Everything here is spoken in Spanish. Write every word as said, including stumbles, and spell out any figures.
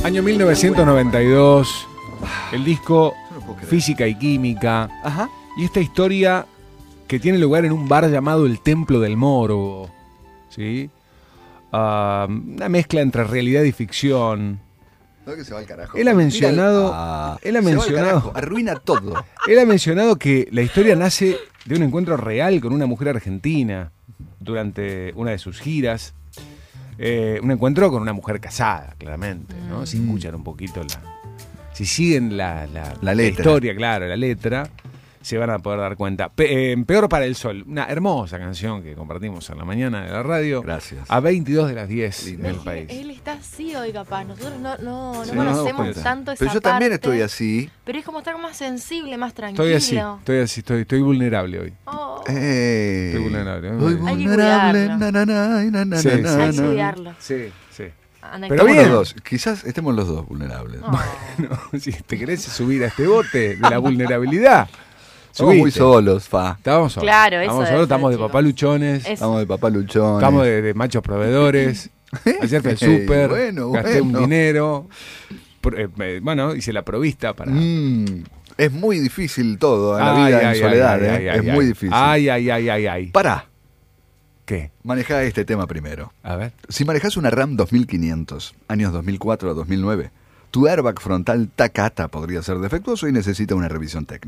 Año mil novecientos noventa y dos, el disco No lo puedo creer. Física y Química. Ajá. Y esta historia que tiene lugar en un bar llamado El Templo del Morbo, ¿sí? Ah, una mezcla entre realidad y ficción. No, que se va al carajo. Él ha mencionado- Mira, él ha se va al mencionado- carajo, arruina todo. Él ha mencionado que la historia nace de un encuentro real con una mujer argentina durante una de sus giras. Eh, un encuentro con una mujer casada, claramente, ¿no? Si escuchan un poquito la... Si siguen la, la, La letra. historia, claro, la letra, se van a poder dar cuenta. Pe- eh, Peor para el Sol, una hermosa canción que compartimos en la mañana de la radio. Gracias. A veintidós de las diez Lindo. del Es que país. Él está así hoy, capaz. Nosotros no, no, no Sí, conocemos cuenta. tanto esa Pero yo también parte, estoy así. Pero es como estar más sensible, más tranquilo. Estoy así, estoy así, estoy, estoy vulnerable hoy. Oh, Eh, Estoy vulnerable, ¿eh? Soy Hay que vulnerable. cuidarlo. Na, na, na, na, na, Sí, na, sí. na, hay que na. cuidarlo. Sí, sí. Anda Pero que- Estamos bien. los dos. Quizás estemos los dos vulnerables. Oh. No, si te querés subir a este bote de la vulnerabilidad, Somos muy subite. solos, fa. Estamos solos. Claro, eso Estamos debe solos, ser, estamos de chicos. papaluchones, Es- Estamos de papá luchón. estamos de, de machos proveedores. Ayer fui al súper, Bueno, gasté un bueno. dinero. Pro- eh, me- bueno, hice la provista para. Mm, es muy difícil todo en la Ay, vida ay, en ay, soledad, ay, ¿eh? ay, es ay, muy ay. difícil. Ay, ay, ay, ay, ay. Pará, ¿Qué? manejá este tema primero. A ver. Si manejás una RAM dos mil quinientos, años dos mil cuatro a dos mil nueve, tu airbag frontal Takata podría ser defectuoso y necesita una revisión técnica.